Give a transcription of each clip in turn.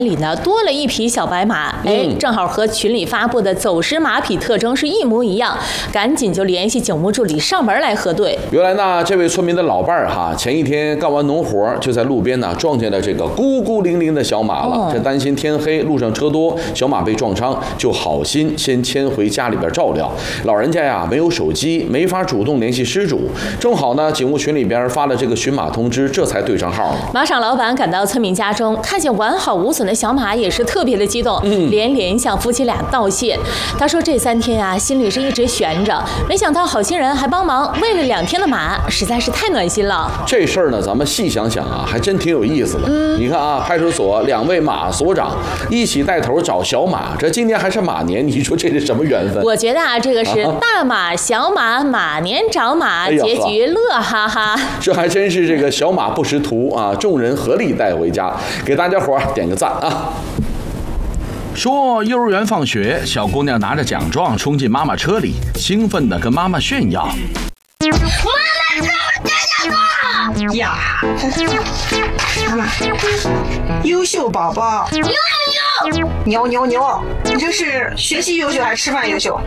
里呢多了一匹小白马，正好和群里发布的走失马匹特征是一模一样，赶紧就联系警务助理上门来核对。 原来呢，这位村民的老伴儿前一天干完农活就在路边呢撞见了这个孤孤零零的小马了。这担心天黑路上车多，小马被撞伤，就好心先牵回家里边照料。老人家呀没有手机，没法主动联系失主，正好呢警务群里边发了这个寻马通知，这才对上号。 马场老板赶到村民家中，看见完好无损的小马，也是特别的激动，连连向夫妻俩道谢。他说这3天啊，心里是一直悬着，没想到好心人还帮忙喂了2天的马，实在是太暖心了。 这事儿呢，咱们细想想啊，还真挺有意思的。你看啊，派出所2位马所长一起带头找小马，这今年还是马年，你说这是什么缘分？ 我觉得啊，这个是大马小马马年找马，结局乐哈哈。 这还真是这个小马不识途啊，众人合力带回家，给大家伙点个赞啊！ 说幼儿园放学，小姑娘拿着奖状冲进妈妈车里，兴奋地跟妈妈炫耀：“ 妈妈给我带奖状呀！妈妈，优秀宝宝，牛！你这是学习优秀还是吃饭优秀？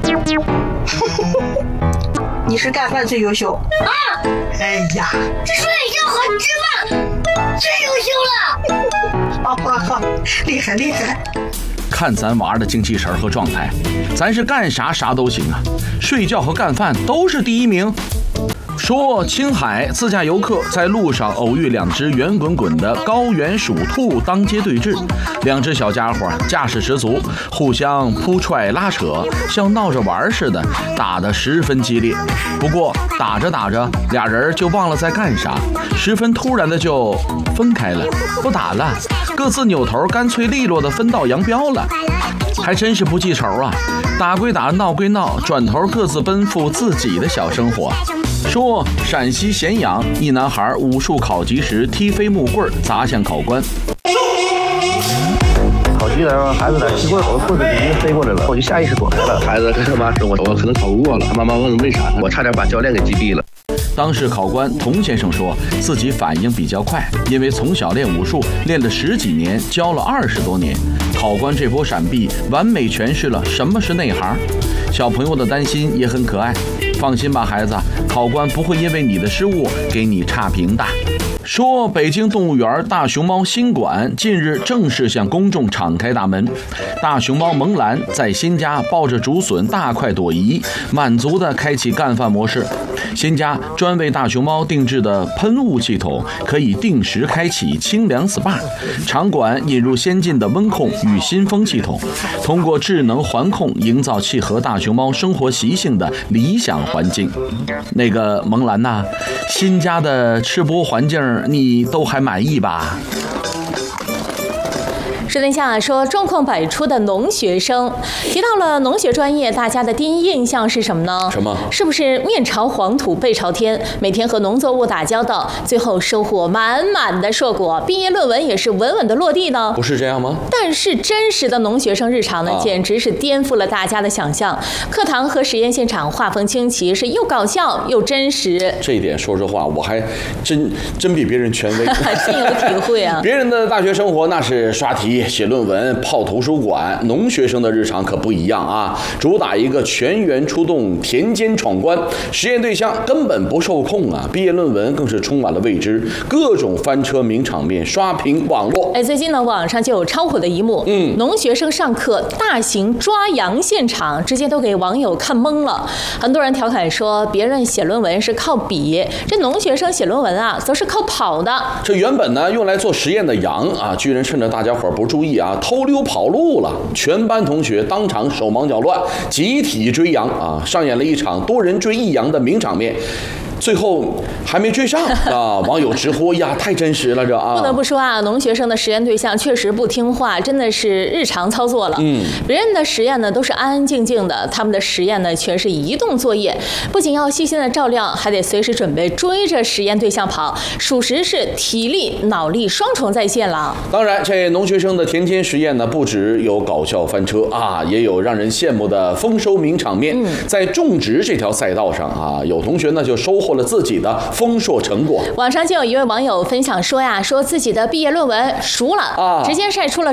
你是干饭最优秀啊！哎呀，这睡觉和吃饭最优秀了！好，厉害！ 看咱娃的精气神和状态，咱是干啥都行啊，睡觉和干饭都是第1名。说青海自驾游客在路上偶遇2只圆滚滚的高原鼠兔当街对峙，2只小家伙架势十足，互相扑踹拉扯，像闹着玩似的，打得十分激烈。不过打着俩人就忘了在干啥，十分突然的就分开了，不打了，各自扭头，干脆利落的分道扬镳了。还真是不记仇啊，打归打，闹归闹，转头各自奔赴自己的小生活。说陕西咸阳一男孩武术考级时踢飞木棍砸向考官。 考级的时候，孩子在踢棍，我棍子已经飞过来了，我就下意识躲开了。孩子跟他妈说：“我可能考不过了。”他妈妈问为啥，我差点把教练给击毙了。 当时考官童先生说自己反应比较快，因为从小练武术，练了10几年，教了20多年。考官这波闪避完美诠释了什么是内行。小朋友的担心也很可爱，放心吧孩子，考官不会因为你的失误给你差评的。说北京动物园大熊猫新馆近日正式向公众敞开大门，大熊猫萌兰在新家抱着竹笋大快朵颐，满足地开启干饭模式。新家专为大熊猫定制的喷雾系统可以定时开启清凉 SPA， 场馆引入先进的温控与新风系统，通过智能环控营造契合大熊猫生活习性的理想环境。那个萌兰呐，新家的吃播环境你都还满意吧？ 说等一下说状况百出的农学生，提到了农学专业，大家的第一印象是什么呢？ 什么？ 是不是面朝黄土背朝天，每天和农作物打交道，最后收获满满的硕果，毕业论文也是稳稳的落地呢？ 不是这样吗？ 但是真实的农学生日常呢，简直是颠覆了大家的想象。课堂和实验现场画风清奇，是又搞笑又真实。 这一点说实话，我还真比别人权威， 深有体会啊。 别人的大学生活那是刷题、写论文、泡图书馆，农学生的日常可不一样啊！主打一个全员出动、田间闯关，实验对象根本不受控啊！毕业论文更是充满了未知，各种翻车名场面刷屏网络。 最近呢，网上就有超火的一幕，农学生上课大型抓羊现场，直接都给网友看懵了。很多人调侃说，别人写论文是靠笔，这农学生写论文啊，则是靠跑的。 这原本呢用来做实验的羊啊，居然趁着大家伙不注意啊，偷溜跑路了。全班同学当场手忙脚乱，集体追羊啊，上演了一场多人追一羊的名场面。最后还没追上啊！网友直呼呀，太真实了这啊！ 不得不说啊，农学生的实验对象确实不听话，真的是日常操作了。别人的实验呢都是安安静静的，他们的实验呢全是移动作业，不仅要细心的照亮，还得随时准备追着实验对象跑，属实是体力脑力双重在线了。 当然，这农学生的田间实验呢，不只有搞笑翻车啊，也有让人羡慕的丰收名场面。在种植这条赛道上啊，有同学呢就收获获了自己的丰硕成果。 网上就有一位网友分享说呀，说自己的毕业论文熟了，直接晒出了